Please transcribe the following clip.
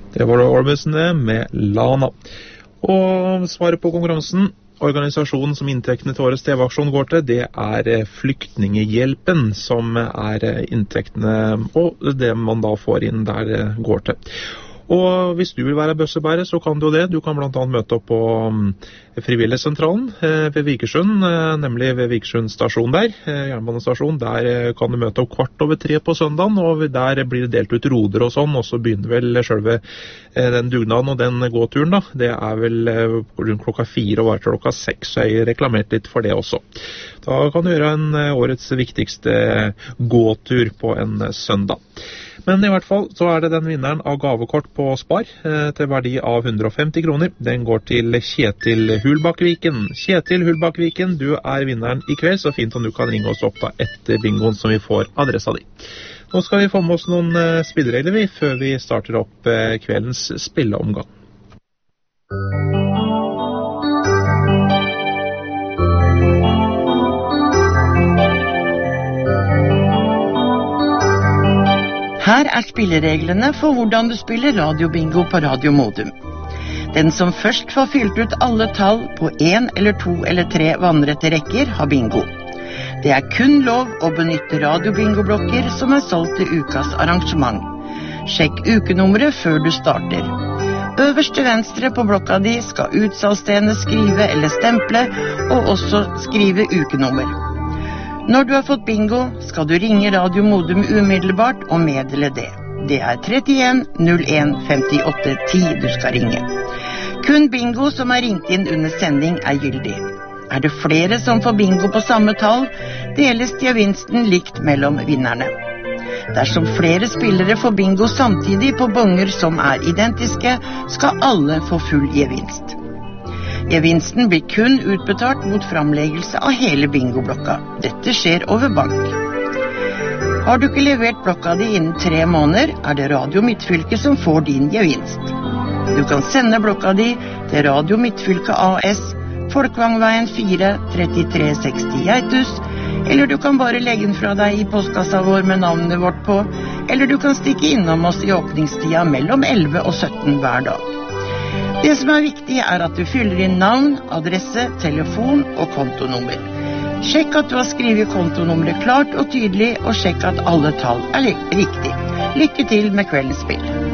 Det var det Orbison det med Lana. Og svaret på konkurransen, organisasjonen som inntektene til årets TV-aksjon går til, det Flyktningehjelpen som inntektene, og det man da får inn der går til. Og hvis du vil være bøssebærer, så kan du det. Du kan blant annet møte opp på frivillighetssentralen ved Vikersund, nemlig ved Vikersund stasjon der, jernbanestasjon. Der kan du møte opp 2:15 på søndagen, og der blir det delt ut roder og sånn, og så begynner vel selve den dugnaden og den gåturen da. Det vel rundt 4:00 og var til 6:00, så jeg har reklamert litt for det også. Da kan du gjøre årets viktigste gåtur på en søndag. Men i hvert fall så det den vinneren av gavekort på Spar til verdi av 150 kroner. Den går til Kjetil Hulbakkviken. Kjetil Hulbakkviken, du vinneren i kveld, så fint om du kan ringe oss opp da etter bingoen som vi får adressa di. Nå skal vi få med oss noen spilleregler før vi starter opp kveldens spilleomgang. Her spillereglene for hvordan du spiller radiobingo på Radio Modum. Den som først får fylt ut alle tall på 1 eller 2 eller 3 vannrette rekker har bingo. Det kun lov å benytte radiobingoblokker som solgt til ukas arrangement. Sjekk ukenummeret før du starter. Øverst til venstre på blokka di skal utsalgsstedene skrive eller stemple, og også skrive ukenummer. Når du har fått bingo, skal du ringe Radio Modum umiddelbart og meddele det. Det 31 01 58 10 du skal ringe. Kun bingo som ringt inn under sending gyldig. Det flere som får bingo på samme tall, deles gevinsten likt mellom vinnerne. Dersom flere spillere får bingo samtidig på bonger som identiske, skal alle få full gevinst. Gevinsten blir kun utbetalt mot framleggelse av hele bingoblokka. Dette skjer over bank. Har du ikke levert blokka di innen 3 måneder, det Radio Midtfylke som får din gevinst. Du kan sende blokka di til Radio Midtfylke AS, Folkvangveien 4, 3360 Geitus, eller du kan bare legge den fra deg i postkassa vår med navnet vårt på, eller du kan stikke innom oss i åpningstida mellom 11 og 17 hver dag. Det som viktig at du fyller inn navn, adresse, telefon og kontonummer. Sjekk at du har skrevet kontonummeret klart og tydelig, og sjekk at alle tall riktig. Lykke til med kveldens spill.